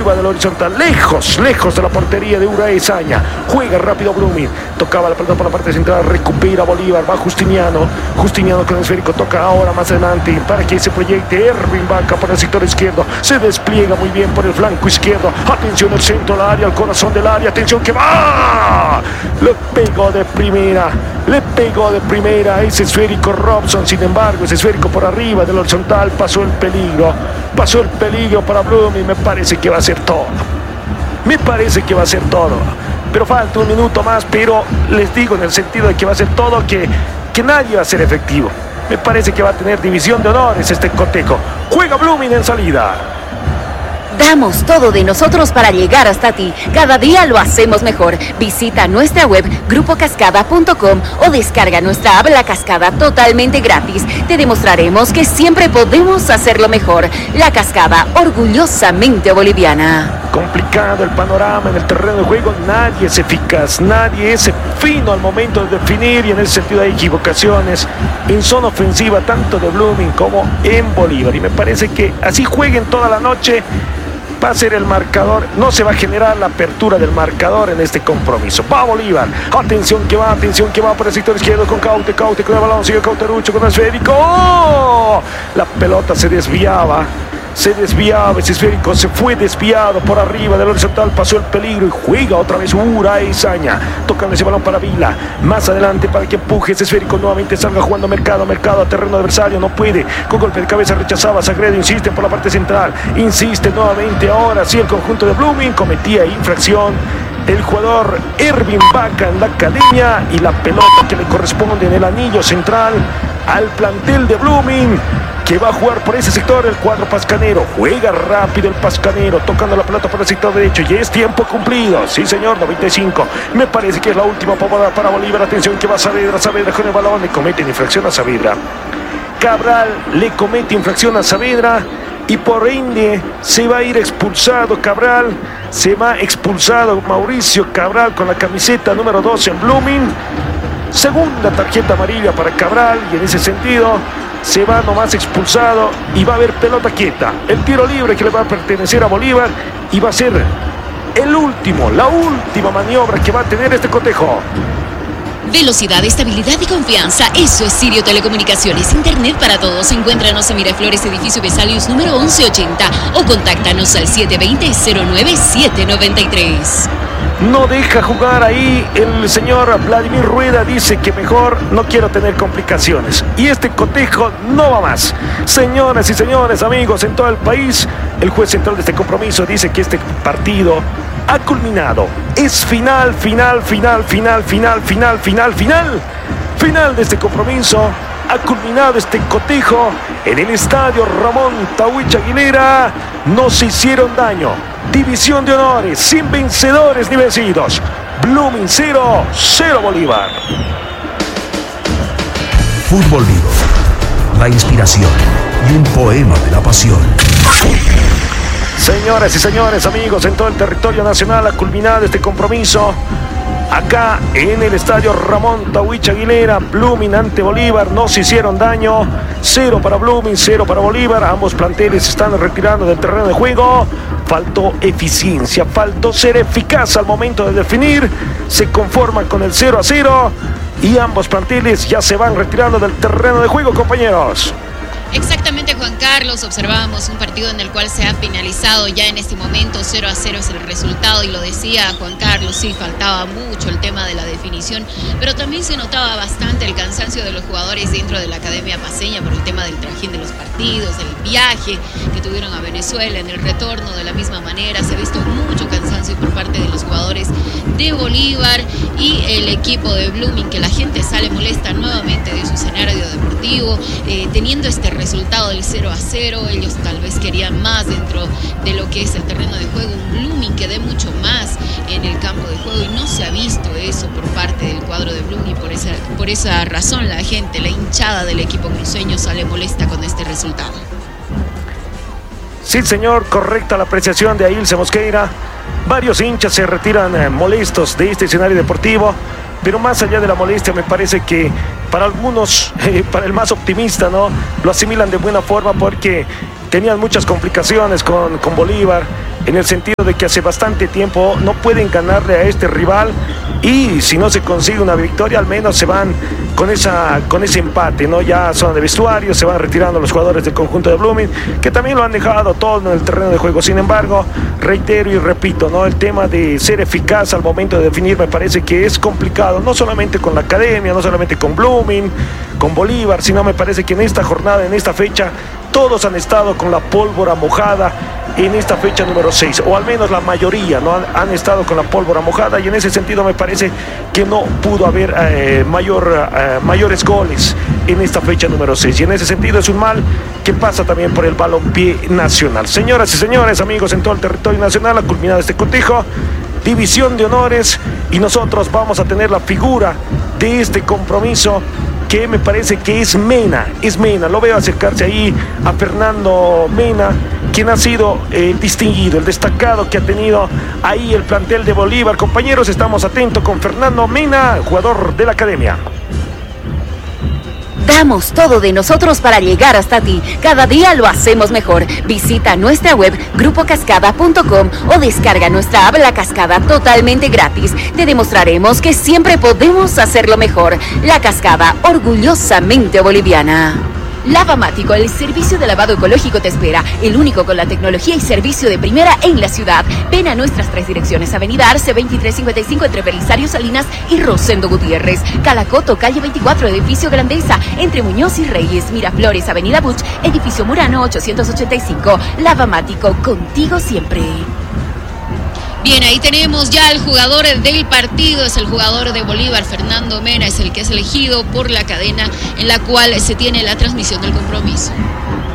arriba del horizontal, lejos de la portería de Urae Saña. Juega rápido Blooming, tocaba la pelota por la parte central, recupera Bolívar, va Justiniano con el esférico, toca ahora más adelante para que se proyecte Ervin Vaca por el sector izquierdo, se despliega muy bien por el flanco izquierdo, atención el centro del área, al corazón del área, atención que va, le pegó de primera ese esférico Robson. Sin embargo, ese esférico por arriba del horizontal pasó el peligro para Blooming. Me parece que va a ser todo, pero falta un minuto más, pero les digo en el sentido de que va a ser todo, que nadie va a ser efectivo. Me parece que va a tener división de honores este cotejo. Juega Blooming en salida. Damos todo de nosotros para llegar hasta ti. Cada día lo hacemos mejor. Visita nuestra web grupocascada.com o descarga nuestra app La Cascada totalmente gratis. Te demostraremos que siempre podemos hacerlo mejor. La Cascada, orgullosamente boliviana. Complicado el panorama en el terreno de juego. Nadie es eficaz, nadie es fino al momento de definir, y en ese sentido hay equivocaciones en zona ofensiva tanto de Blooming como en Bolívar. Y me parece que así jueguen toda la noche, va a ser el marcador, no se va a generar la apertura del marcador en este compromiso. Va Bolívar, atención que va por el sector izquierdo con Caute con el balón, sigue Cauterucho con el esférico. ¡Oh! La pelota se desviaba, ese esférico se fue desviado por arriba del horizontal, pasó el peligro y juega otra vez Urae Saña, tocando ese balón para Vila, más adelante para que empuje ese esférico, nuevamente salga jugando Mercado a terreno adversario, no puede, con golpe de cabeza rechazaba, Sagredo insiste por la parte central, insiste nuevamente, ahora sí el conjunto de Blooming cometía infracción el jugador Ervin Vaca en la academia, y la pelota que le corresponde en el anillo central al plantel de Blooming, que va a jugar por ese sector el cuadro pascanero. Juega rápido el pascanero, tocando la pelota por el sector derecho, y es tiempo cumplido. Sí señor, 95. Me parece que es la última pomada para Bolívar. Atención que va Saavedra con el balón, le cometen infracción a Saavedra. Cabral le comete infracción a Saavedra, y por ende se va a ir expulsado Cabral, se va expulsado Mauricio Cabral con la camiseta número 12 en Blooming. Segunda tarjeta amarilla para Cabral, y en ese sentido se va nomás expulsado, y va a haber pelota quieta. El tiro libre que le va a pertenecer a Bolívar, y va a ser la última maniobra que va a tener este cotejo. Velocidad, estabilidad y confianza. Eso es Sirio Telecomunicaciones. Internet para todos. Encuéntranos en Miraflores, edificio Vesalius número 1180, o contáctanos al 720-09793. No deja jugar ahí el señor Vladimir Rueda, dice que mejor no quiero tener complicaciones, y este cotejo no va más. Señoras y señores, amigos en todo el país, el juez central de este compromiso dice que este partido ha culminado. Es final de este compromiso. Ha culminado este cotejo en el estadio Ramón Tawich Aguilera. No se hicieron daño. División de honores, sin vencedores ni vencidos. Blooming 0 Bolívar. Fútbol Vivo, la inspiración y un poema de la pasión. Señoras y señores, amigos en todo el territorio nacional, ha culminado este compromiso acá en el estadio Ramón Tawich Aguilera. Blooming ante Bolívar, no se hicieron daño. 0 para Blooming, 0 para Bolívar. Ambos planteles se están retirando del terreno de juego. Faltó eficiencia, faltó ser eficaz al momento de definir. Se conforman con el 0-0 y ambos planteles ya se van retirando del terreno de juego, compañeros. Exactamente, Juan Carlos, observábamos un partido en el cual se ha finalizado ya en este momento, 0-0 es el resultado, y lo decía Juan Carlos, sí, faltaba mucho el tema de la definición, pero también se notaba bastante el cansancio de los jugadores dentro de la Academia Paceña por el tema del trajín de los partidos, del viaje que tuvieron a Venezuela, en el retorno de la misma manera, se ha visto mucho cansancio por parte de los jugadores de Bolívar y el equipo de Blooming, que la gente sale molesta nuevamente de su escenario deportivo, teniendo este resultado del 0-0, ellos tal vez querían más dentro de lo que es el terreno de juego, un Blooming que dé mucho más en el campo de juego, y no se ha visto eso por parte del cuadro de Blooming. Por esa razón la gente, la hinchada del equipo cruceño sale molesta con este resultado. Sí señor, correcta la apreciación de Ailce Mosqueira. Varios hinchas se retiran molestos de este escenario deportivo. pero más allá de la molestia, me parece que para algunos, para el más optimista, ¿no?, lo asimilan de buena forma porque tenían muchas complicaciones con Bolívar, en el sentido de que hace bastante tiempo no pueden ganarle a este rival, y si no se consigue una victoria, al menos se van con ese empate, ¿no? Ya zona de vestuario, se van retirando los jugadores del conjunto de Blooming, que también lo han dejado todo en el terreno de juego. Sin embargo, reitero y repito, ¿no?, el tema de ser eficaz al momento de definir me parece que es complicado, no solamente con la academia, no solamente con Blooming, con Bolívar, sino me parece que en esta jornada, en esta fecha, todos han estado con la pólvora mojada en esta fecha número 6, o al menos la mayoría, ¿no?, han estado con la pólvora mojada, y en ese sentido me parece que no pudo haber mayores goles en esta fecha número 6, y en ese sentido es un mal que pasa también por el balompié nacional. Señoras y señores, amigos en todo el territorio nacional, ha culminado este cotejo, división de honores, y nosotros vamos a tener la figura de este compromiso, que me parece que es Mena, lo veo acercarse ahí a Fernando Mena, quien ha sido el distinguido, el destacado que ha tenido ahí el plantel de Bolívar. Compañeros, estamos atentos con Fernando Mena, jugador de la academia. Damos todo de nosotros para llegar hasta ti. Cada día lo hacemos mejor. Visita nuestra web grupocascada.com o descarga nuestra app La Cascada totalmente gratis. Te demostraremos que siempre podemos hacerlo mejor. La Cascada, orgullosamente boliviana. Lavamático, el servicio de lavado ecológico te espera, el único con la tecnología y servicio de primera en la ciudad. Ven a nuestras 3 direcciones: Avenida Arce 2355 entre Belisario Salinas y Rosendo Gutiérrez, Calacoto, calle 24, edificio Grandeza, entre Muñoz y Reyes, Miraflores, Avenida Buch, edificio Murano 885. Lavamático, contigo siempre. Bien, ahí tenemos ya al jugador del partido, es el jugador de Bolívar, Fernando Mena, es el que es elegido por la cadena en la cual se tiene la transmisión del compromiso.